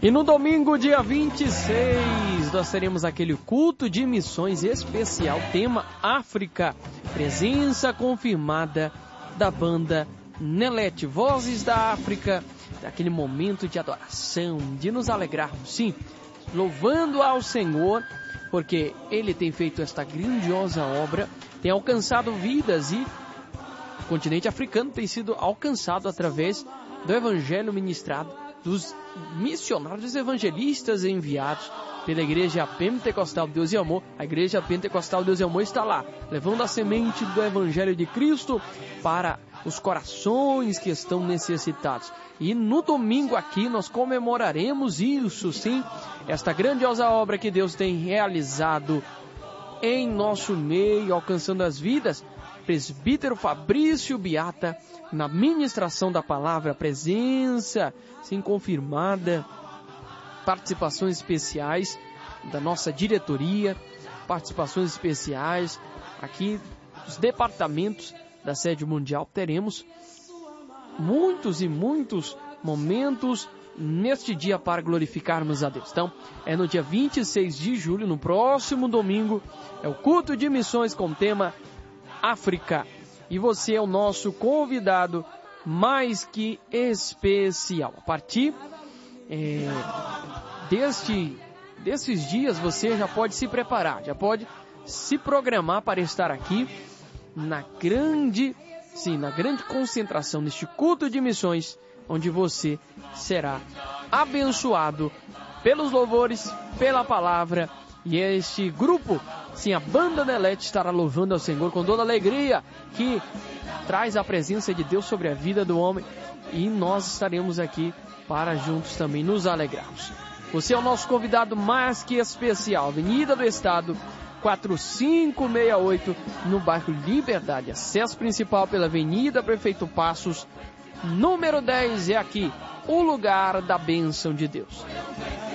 E no domingo, dia 26, nós teremos aquele culto de missões especial, tema África, presença confirmada da banda Nelete, Vozes da África, daquele momento de adoração, de nos alegrarmos, sim, louvando ao Senhor, porque Ele tem feito esta grandiosa obra, tem alcançado vidas e o continente africano tem sido alcançado através do Evangelho ministrado dos missionários, dos evangelistas enviados pela Igreja Pentecostal de Deus e Amor. A Igreja Pentecostal de Deus e Amor está lá, levando a semente do Evangelho de Cristo para os corações que estão necessitados. E no domingo aqui nós comemoraremos isso, sim, esta grandiosa obra que Deus tem realizado em nosso meio, alcançando as vidas. Presbítero Fabrício Biata, na ministração da palavra, presença, sim, confirmada, participações especiais da nossa diretoria, participações especiais aqui dos departamentos da sede mundial. Teremos muitos e muitos momentos neste dia para glorificarmos a Deus. Então, é no dia 26 de julho, no próximo domingo, é o culto de missões com o tema África. E você é o nosso convidado mais que especial. A partir desses dias você já pode se preparar, já pode se programar para estar aqui na grande concentração neste culto de missões, onde você será abençoado pelos louvores, pela palavra. E este grupo, sim, a banda Nelete, estará louvando ao Senhor com toda a alegria que traz a presença de Deus sobre a vida do homem. E nós estaremos aqui para juntos também nos alegrarmos. Você é o nosso convidado mais que especial. Avenida do Estado, 4568, no bairro Liberdade. Acesso principal pela Avenida Prefeito Passos, número 10. É aqui o lugar da bênção de Deus.